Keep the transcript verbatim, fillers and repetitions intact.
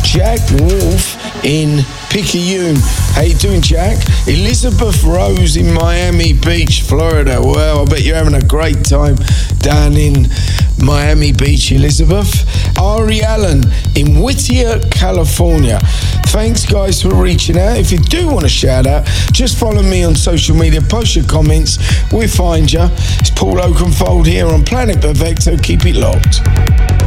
Jack Wolf in Picayune. How you doing, Jack? Elizabeth Rose in Miami Beach, Florida. Well, I bet you're having a great time down in Miami Beach, Elizabeth. Ari Allen in Whittier, California. Thanks, guys, for reaching out. If you do want to shout out, just follow me on social media, post your comments. We'll find you. It's Paul Oakenfold here on Planet Perfecto. Keep it locked.